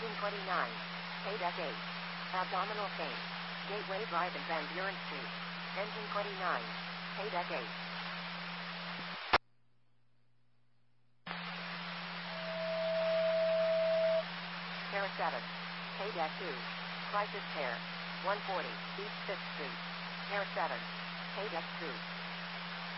Engine 29. Paydeck 8. Abdominal pain. Gateway Drive and Van Buren Street. Engine 29. Paydeck 8. Pair 7. Paydeck 2. Crisis Pair. 140 East 5th Street. Pair 7. Paydeck 2.